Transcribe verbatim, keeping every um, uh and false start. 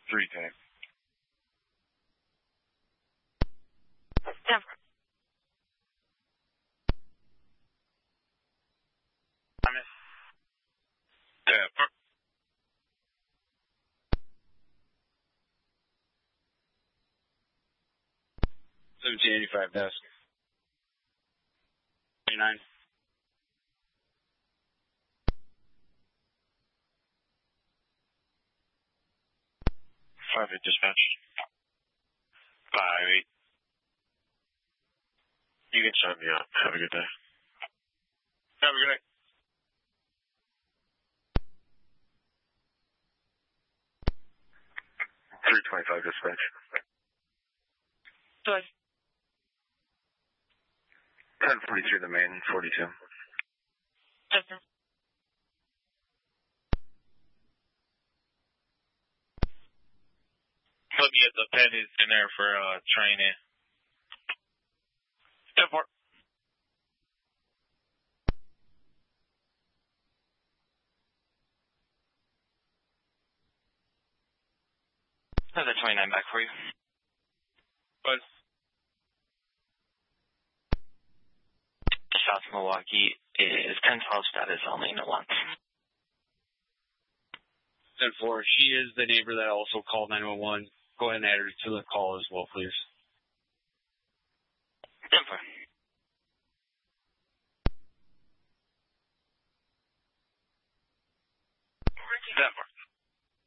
three ten. Denver. Thomas. Denver. seventeen eighty-five desk. twenty-nine. Five eight dispatch. Five eight. You can sign me up. Have a good day. Have a good day. Three twenty-five dispatch. Good. Ten forty-two the main, forty-two. Denver. Put me at the Petty Center for uh, training. Denver. Another twenty-nine back for you. But South Milwaukee is ten twelve status only, no one. ten four, she is the neighbor that also called nine one one. Go ahead and add her to the call as well, please.